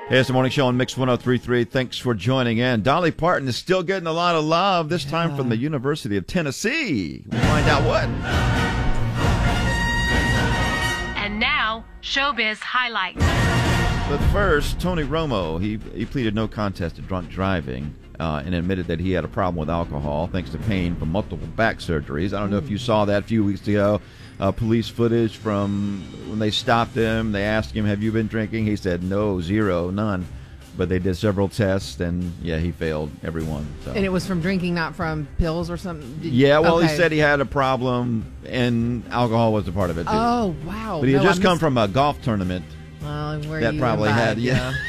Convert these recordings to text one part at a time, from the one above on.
Hey, it's the morning show on Mix 103.3. Thanks for joining in. Dolly Parton is still getting a lot of love, this time from the University of Tennessee. We'll find out what. And now, Showbiz Highlights. But first, Tony Romo, he pleaded no contest to drunk driving and admitted that he had a problem with alcohol thanks to pain from multiple back surgeries. I don't know if you saw that a few weeks ago. Police footage from when they stopped him. They asked him, have you been drinking? He said, no, zero, none. But they did several tests, and, yeah, he failed every one. So. And it was from drinking, not from pills or something? He said he had a problem, and alcohol was a part of it, too. Oh, wow. But he had just come from a golf tournament. Well, that probably had,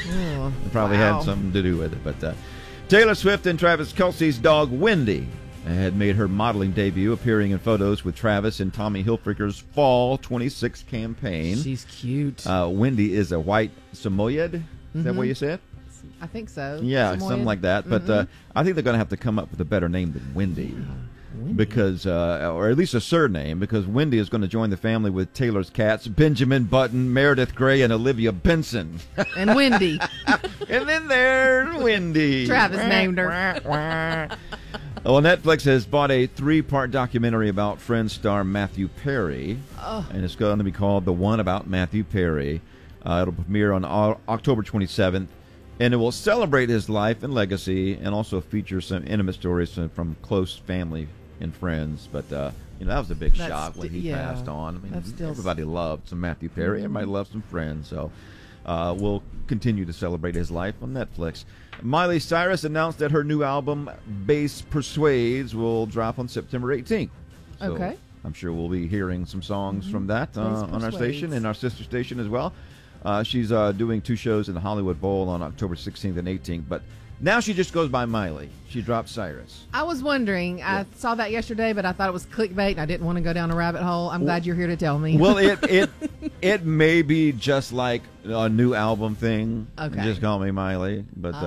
it probably had something to do with it. But Taylor Swift and Travis Kelce's dog, Wendy, had made her modeling debut, appearing in photos with Travis in Tommy Hilfiger's Fall 26 campaign. She's cute. Wendy is a white Samoyed. Is that what you said? I think so. Yeah, Samoyed? something like that. But I think they're going to have to come up with a better name than Wendy. Because, or at least a surname, because Wendy is going to join the family with Taylor's cats, Benjamin Button, Meredith Grey, and Olivia Benson. And Wendy. And then there's Wendy. Travis named her. Well, Netflix has bought a 3-part documentary about Friends star Matthew Perry, and it's going to be called The One About Matthew Perry. It'll premiere on October 27th, and it will celebrate his life and legacy and also feature some intimate stories from close family and friends. But, that was a big shock when he passed on. I mean, everybody loved some Matthew Perry. Everybody loved some Friends. So we'll continue to celebrate his life on Netflix. Miley Cyrus announced that her new album, Bass Persuades, will drop on September 18th. So okay. I'm sure we'll be hearing some songs from that on our station and our sister station as well. She's doing 2 shows in the Hollywood Bowl on October 16th and 18th. But now she just goes by Miley. She dropped Cyrus. I was wondering. I saw that yesterday, but I thought it was clickbait, and I didn't want to go down a rabbit hole. I'm glad you're here to tell me. Well, it may be just like a new album thing. Okay. Just call me Miley. But